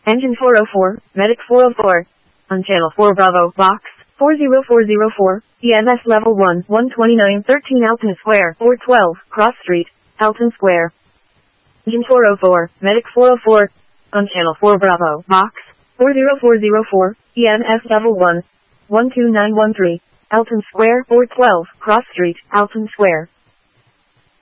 Engine 404, Medic 404. On Channel 4 Bravo, Box 40404, EMS Level 1, 12913 Alton Square, 412, Cross Street, Alton Square. Engine 404, Medic 404. On Channel 4 Bravo, Box 40404, EMS Level 1, 12913, Alton Square, 412, Cross Street, Alton Square.